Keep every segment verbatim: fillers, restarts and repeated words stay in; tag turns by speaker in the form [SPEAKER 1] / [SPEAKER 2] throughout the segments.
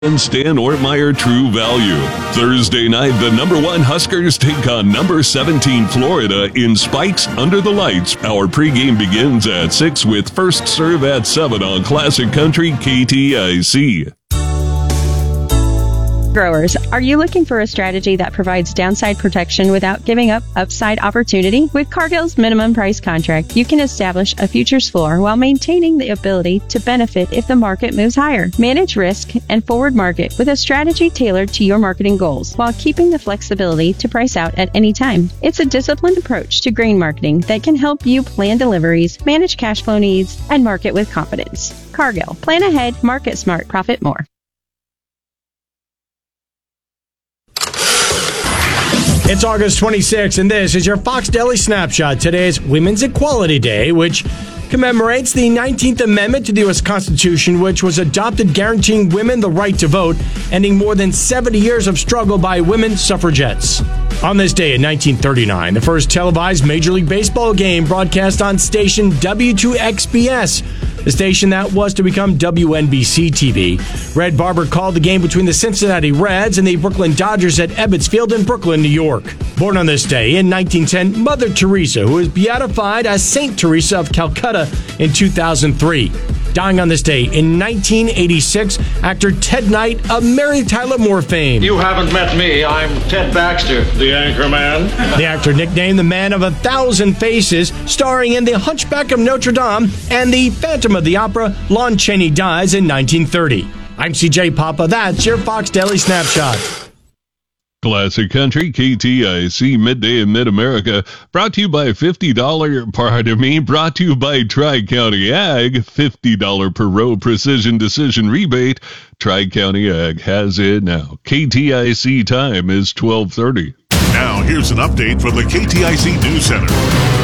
[SPEAKER 1] And Stan Ortmeyer True Value. Thursday night, the number one Huskers take on number seventeen Florida in Spikes Under the Lights. Our pregame begins at six with first serve at seven on Classic Country K T I C.
[SPEAKER 2] Growers, are you looking for a strategy that provides downside protection without giving up upside opportunity? With Cargill's minimum price contract, you can establish a futures floor while maintaining the ability to benefit if the market moves higher. Manage risk and forward market with a strategy tailored to your marketing goals while keeping the flexibility to price out at any time. It's a disciplined approach to grain marketing that can help you plan deliveries, manage cash flow needs, and market with confidence. Cargill. Plan ahead, market smart, profit more.
[SPEAKER 3] It's August twenty-sixth, and this is your Fox Daily Snapshot. Today is Women's Equality Day, which commemorates the nineteenth Amendment to the U S Constitution, which was adopted guaranteeing women the right to vote, ending more than seventy years of struggle by women suffragettes. On this day in nineteen thirty-nine, the first televised Major League Baseball game broadcast on station W two X B S, the station that was to become W N B C T V. Red Barber called the game between the Cincinnati Reds and the Brooklyn Dodgers at Ebbets Field in Brooklyn, New York. Born on this day in nineteen ten, Mother Teresa, who was beatified as Saint Teresa of Calcutta in two thousand three. Dying on this day in nineteen eighty-six, actor Ted Knight of Mary Tyler Moore fame.
[SPEAKER 4] You haven't met me. I'm Ted Baxter, the anchor man.
[SPEAKER 3] The actor nicknamed the Man of a Thousand Faces, starring in The Hunchback of Notre Dame and The Phantom of the Opera. Lon Chaney dies in nineteen thirty. I'm C J Papa. That's your Fox Daily Snapshot.
[SPEAKER 1] Classic Country K T I C Midday in Mid-America, brought to you by fifty dollars, pardon me, brought to you by Tri-County Ag, fifty dollars per row precision decision rebate. Tri-County Ag has it now. K T I C time is twelve thirty.
[SPEAKER 5] Now here's an update from the K T I C News Center.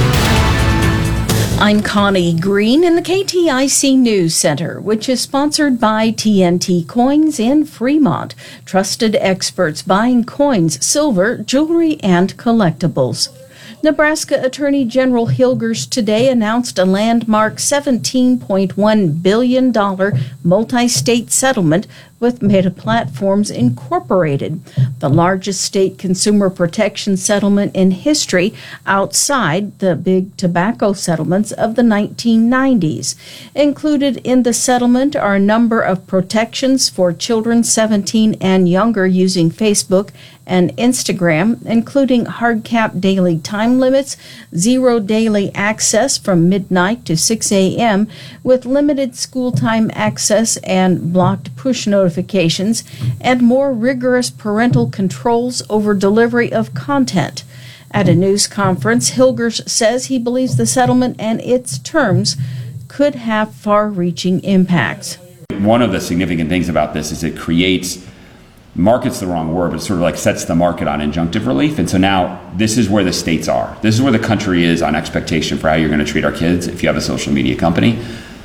[SPEAKER 6] I'm Connie Green in the K T I C News Center, which is sponsored by T N T Coins in Fremont. Trusted experts buying coins, silver, jewelry, and collectibles. Nebraska Attorney General Hilgers today announced a landmark seventeen point one billion dollars multi-state settlement with Meta Platforms Incorporated, the largest state consumer protection settlement in history outside the big tobacco settlements of the nineteen nineties. Included in the settlement are a number of protections for children seventeen and younger using Facebook and Instagram, including hard cap daily time limits, zero daily access from midnight to six a.m., with limited school time access and blocked push notifications, and more rigorous parental controls over delivery of content. At a news conference, Hilgers says he believes the settlement and its terms could have far-reaching impacts.
[SPEAKER 7] One of the significant things about this is it creates market's the wrong word, but it sort of like sets the market on injunctive relief. And so now this is where the states are. This is where the country is on expectation for how you're going to treat our kids if you have a social media company.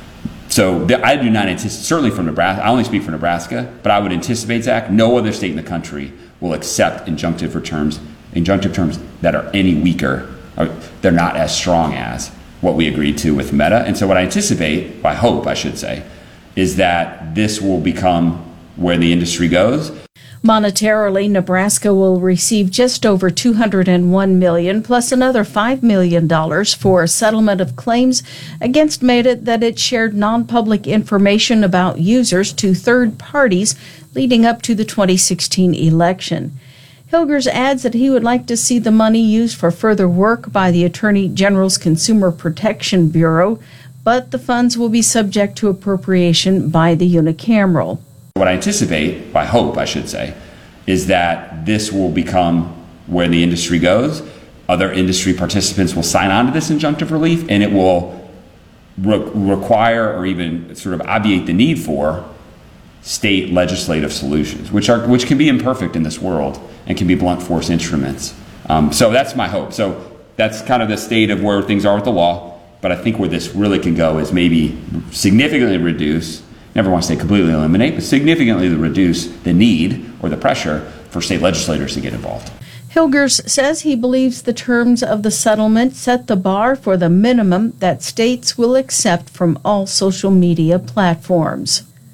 [SPEAKER 7] So the, I do not anticipate, certainly from Nebraska, I only speak for Nebraska, but I would anticipate, Zach, no other state in the country will accept injunctive terms, injunctive terms that are any weaker, or they're not as strong as what we agreed to with Meta. And so what I anticipate, I hope I should say, is that this will become where the industry goes.
[SPEAKER 6] Monetarily, Nebraska will receive just over two hundred one million dollars plus another five million dollars for a settlement of claims against Meta that it shared non-public information about users to third parties leading up to the twenty sixteen election. Hilgers adds that he would like to see the money used for further work by the Attorney General's Consumer Protection Bureau, but the funds will be subject to appropriation by the unicameral.
[SPEAKER 7] What I anticipate, I hope I should say, is that this will become where the industry goes. Other industry participants will sign on to this injunctive relief, and it will re- require or even sort of obviate the need for state legislative solutions, which are which can be imperfect in this world and can be blunt force instruments. Um, so that's my hope. So that's kind of the state of where things are with the law. But I think where this really can go is maybe significantly reduce. Never want to say completely eliminate, but significantly reduce the need or the pressure for state legislators to get involved.
[SPEAKER 6] Hilgers says he believes the terms of the settlement set the bar for the minimum that states will accept from all social media platforms.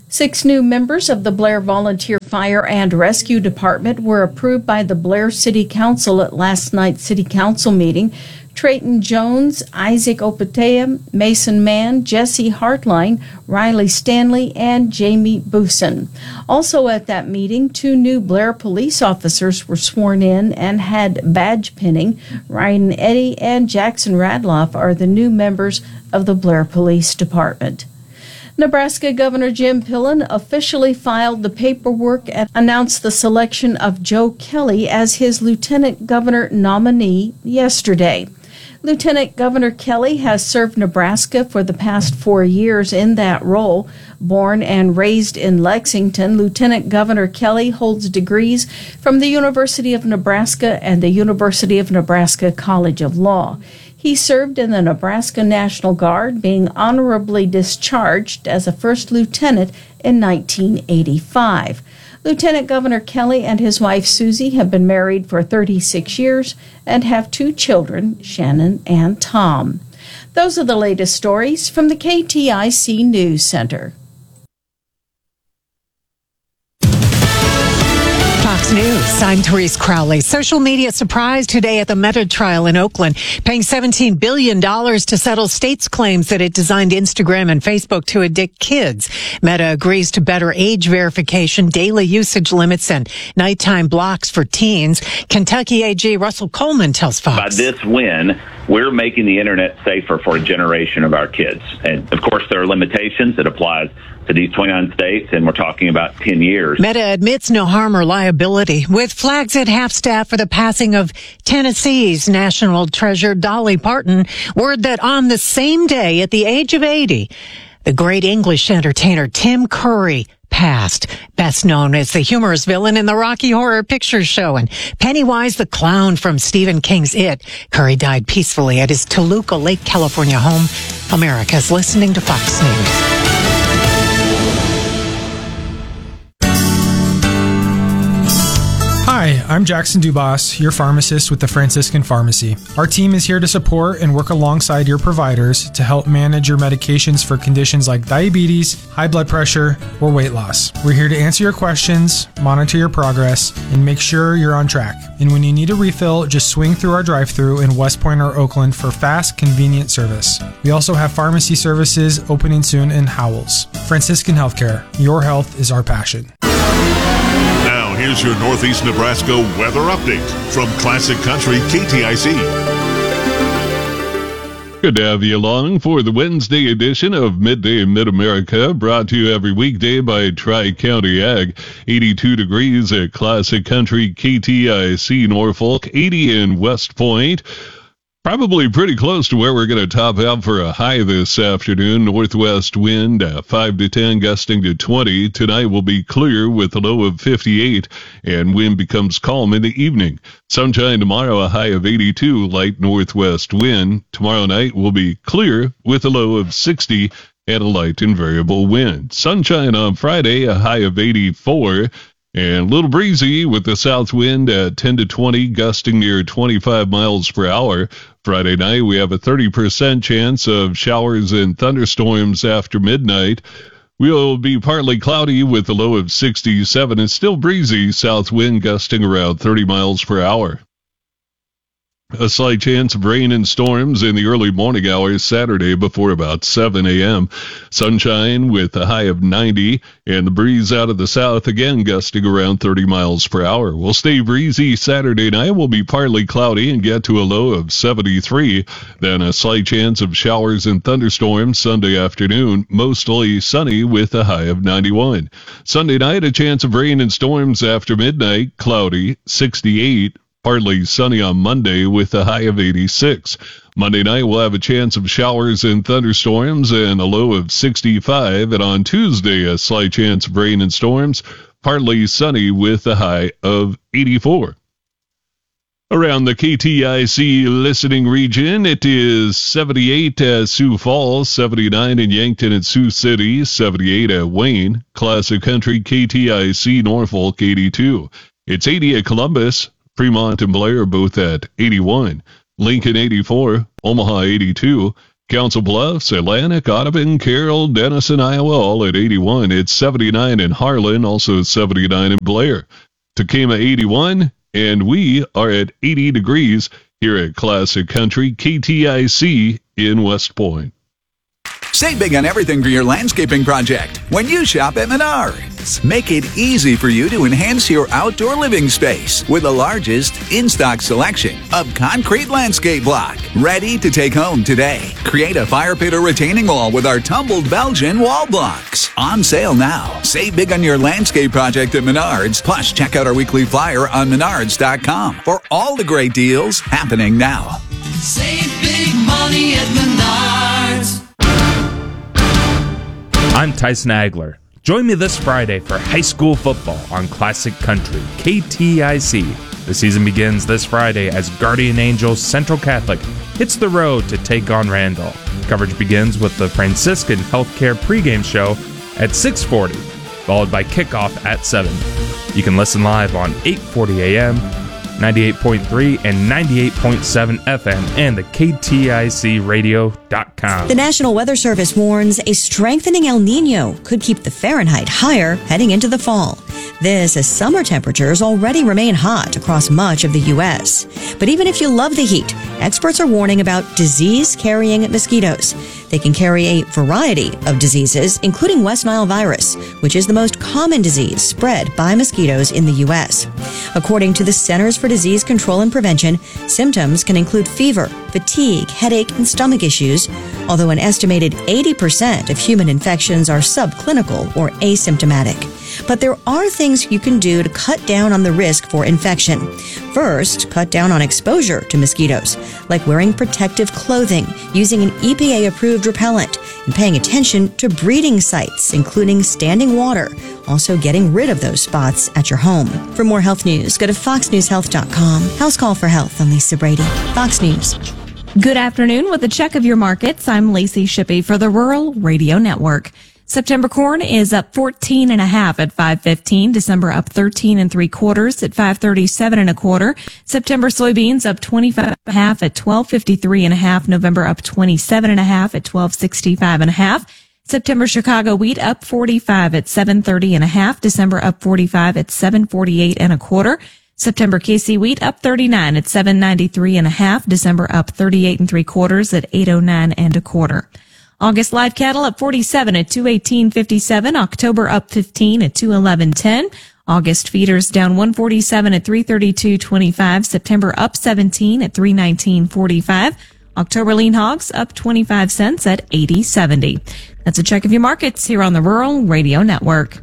[SPEAKER 6] Six new members of the Blair Volunteer Fire and Rescue Department were approved by the Blair City Council at last night's City Council meeting. Trayton Jones, Isaac Opatea, Mason Mann, Jesse Hartline, Riley Stanley, and Jamie Booson. Also at that meeting, two new Blair police officers were sworn in and had badge pinning. Ryan Eddy and Jackson Radloff are the new members of the Blair Police Department. Nebraska Governor Jim Pillen officially filed the paperwork and announced the selection of Joe Kelly as his lieutenant governor nominee yesterday. Lieutenant Governor Kelly has served Nebraska for the past four years in that role. Born and raised in Lexington, Lieutenant Governor Kelly holds degrees from the University of Nebraska and the University of Nebraska College of Law. He served in the Nebraska National Guard, being honorably discharged as a first lieutenant in nineteen eighty-five. Lieutenant Governor Kelly and his wife Susie have been married for thirty-six years and have two children, Shannon and Tom. Those are the latest stories from the K T I C News Center.
[SPEAKER 8] Fox News, I'm Therese Crowley. Social media surprise today at the Meta trial in Oakland, paying seventeen billion dollars to settle states' claims that it designed Instagram and Facebook to addict kids. Meta agrees to better age verification, daily usage limits, and nighttime blocks for teens. Kentucky A G Russell Coleman tells Fox.
[SPEAKER 9] By this win, we're making the internet safer for a generation of our kids. And of course, there are limitations. It applies to these twenty-nine states, and we're talking about ten years.
[SPEAKER 8] Meta admits no harm or liability, with flags at half-staff for the passing of Tennessee's national treasure Dolly Parton. Word that on the same day, at the age of eighty, the great English entertainer Tim Curry passed, best known as the humorous villain in the Rocky Horror Picture Show and Pennywise the Clown from Stephen King's It. Curry died peacefully at his Toluca Lake, California home. America's listening to Fox News.
[SPEAKER 10] Hi, I'm Jackson Dubas, your pharmacist with the Franciscan Pharmacy. Our team is here to support and work alongside your providers to help manage your medications for conditions like diabetes, high blood pressure, or weight loss. We're here to answer your questions, monitor your progress, and make sure you're on track. And when you need a refill, just swing through our drive-thru in West Point or Oakland for fast, convenient service. We also have pharmacy services opening soon in Howells. Franciscan Healthcare, your health is our passion.
[SPEAKER 5] Now, here's your Northeast Nebraska weather update from Classic Country K T I C.
[SPEAKER 1] Good to have you along for the Wednesday edition of Midday Mid-America, brought to you every weekday by Tri-County Ag. eighty-two degrees at Classic Country K T I C Norfolk, eighty in West Point. Probably pretty close to where we're going to top out for a high this afternoon. Northwest wind at five to ten, gusting to twenty. Tonight will be clear with a low of fifty-eight, and wind becomes calm in the evening. Sunshine tomorrow, a high of eighty-two, light northwest wind. Tomorrow night will be clear with a low of sixty and a light and variable wind. Sunshine on Friday, a high of eighty-four. And a little breezy with the south wind at ten to twenty, gusting near twenty-five miles per hour. Friday night, we have a thirty percent chance of showers and thunderstorms after midnight. We'll be partly cloudy with a low of sixty-seven and still breezy, south wind gusting around thirty miles per hour. A slight chance of rain and storms in the early morning hours Saturday before about seven a.m. Sunshine with a high of ninety, and the breeze out of the south again gusting around thirty miles per hour. We'll stay breezy Saturday night. We'll be partly cloudy and get to a low of seventy-three. Then a slight chance of showers and thunderstorms Sunday afternoon, mostly sunny with a high of ninety-one. Sunday night, a chance of rain and storms after midnight, cloudy, sixty-eight. Partly sunny on Monday with a high of eighty-six. Monday night we'll have a chance of showers and thunderstorms and a low of sixty-five. And on Tuesday, a slight chance of rain and storms, partly sunny with a high of eighty-four. Around the K T I C listening region, it is seventy-eight at Sioux Falls, seventy-nine in Yankton and Sioux City, seventy-eight at Wayne. Classic Country K T I C Norfolk, eighty-two. It's eighty at Columbus. Fremont and Blair both at eighty-one. Lincoln, eighty-four. Omaha, eighty-two. Council Bluffs, Atlantic, Audubon, Carroll, Denison, Iowa, all at eighty-one. It's seventy-nine in Harlan, also seventy-nine in Blair. Tacoma, eighty-one, and we are at eighty degrees here at Classic Country K T I C in West Point.
[SPEAKER 11] Save big on everything for your landscaping project when you shop at Menards. Make it easy for you to enhance your outdoor living space with the largest in-stock selection of concrete landscape block. Ready to take home today. Create a fire pit or retaining wall with our tumbled Belgian wall blocks. On sale now. Save big on your landscape project at Menards. Plus, check out our weekly flyer on menards dot com for all the great deals happening now.
[SPEAKER 12] Save big money at Menards.
[SPEAKER 13] I'm Tyson Agler. Join me this Friday for high school football on Classic Country, K T I C. The season begins this Friday as Guardian Angels Central Catholic hits the road to take on Randall. Coverage begins with the Franciscan Healthcare pregame show at six forty, followed by kickoff at seven. You can listen live on eight forty a.m., ninety-eight point three and ninety-eight point seven F M and the K T I C radio dot com.
[SPEAKER 14] The National Weather Service warns a strengthening El Niño could keep the Fahrenheit higher heading into the fall. This as summer temperatures already remain hot across much of the U S. But even if you love the heat, experts are warning about disease-carrying mosquitoes. They can carry a variety of diseases, including West Nile virus, which is the most common disease spread by mosquitoes in the U S. According to the Centers for Disease Control and Prevention, symptoms can include fever, fatigue, headache, and stomach issues, although an estimated eighty percent of human infections are subclinical or asymptomatic. But there are things you can do to cut down on the risk for infection. First, cut down on exposure to mosquitoes, like wearing protective clothing, using an E P A-approved repellent, and paying attention to breeding sites, including standing water, also getting rid of those spots at your home. For more health news, go to fox news health dot com. House Call for Health, I'm Lisa Brady. Fox News.
[SPEAKER 15] Good afternoon. With a check of your markets, I'm Lacey Shippey for the Rural Radio Network. September corn is up fourteen and a half at five fifteen. December up thirteen and three quarters at five thirty-seven and a quarter. September soybeans up twenty-five and a half at twelve fifty-three and a half. November up twenty-seven and a half at twelve sixty-five and a half. September Chicago wheat up forty-five at seven thirty and a half. December up forty-five at seven forty-eight and a quarter. September K C wheat up thirty-nine at seven ninety-three and a half. December up thirty-eight and three quarters at eight oh nine and a quarter. August live cattle up forty-seven at two eighteen fifty-seven. October up fifteen at two eleven ten. August feeders down one forty-seven at three thirty-two twenty-five. September up seventeen at three nineteen forty-five. October lean hogs up twenty-five cents at eighty seventy. That's a check of your markets here on the Rural Radio Network.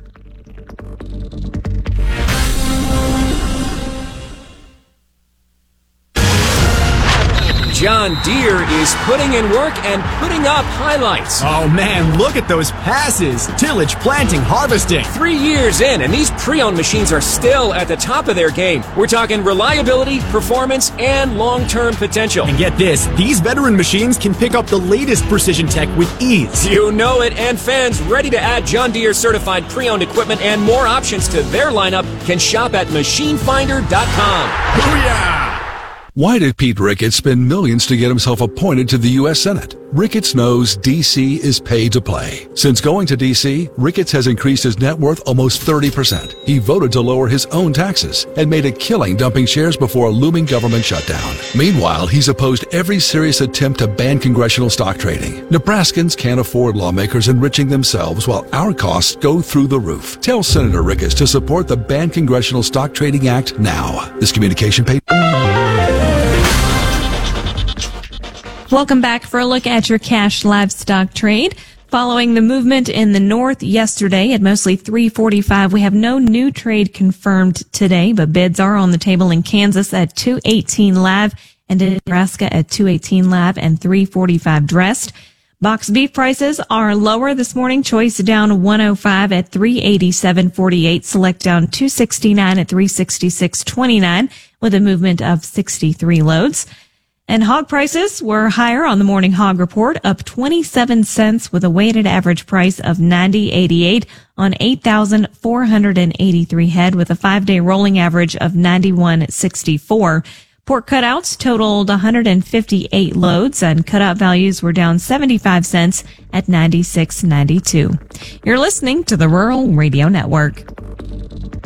[SPEAKER 16] John Deere is putting in work and putting up highlights.
[SPEAKER 17] Oh man, look at those passes. Tillage, planting, harvesting.
[SPEAKER 16] Three years in, and these pre-owned machines are still at the top of their game. We're talking reliability, performance, and long-term potential.
[SPEAKER 17] And get this, these veteran machines can pick up the latest precision tech with ease.
[SPEAKER 16] You know it, and fans ready to add John Deere certified pre-owned equipment and more options to their lineup can shop at machine finder dot com.
[SPEAKER 17] Booyah!
[SPEAKER 18] Why did Pete Ricketts spend millions to get himself appointed to the U S Senate? Ricketts knows D C is pay to play. Since going to D C, Ricketts has increased his net worth almost thirty percent. He voted to lower his own taxes and made a killing dumping shares before a looming government shutdown. Meanwhile, he's opposed every serious attempt to ban congressional stock trading. Nebraskans can't afford lawmakers enriching themselves while our costs go through the roof. Tell Senator Ricketts to support the Ban Congressional Stock Trading Act now. This communication paid.
[SPEAKER 15] Welcome back for a look at your cash livestock trade. Following the movement in the north yesterday at mostly three forty-five, we have no new trade confirmed today, but bids are on the table in Kansas at two eighteen live and in Nebraska at two eighteen live and three forty-five dressed. Box beef prices are lower this morning. Choice down one oh five at three eighty-seven forty-eight. Select down two sixty-nine at three sixty-six twenty-nine with a movement of sixty-three loads. And hog prices were higher on the morning hog report, up twenty-seven cents with a weighted average price of ninety eighty-eight on eight thousand four hundred eighty-three head with a five-day rolling average of ninety-one sixty-four. Pork cutouts totaled one hundred fifty-eight loads, and cutout values were down seventy-five cents at ninety-six ninety-two. You're listening to the Rural Radio Network.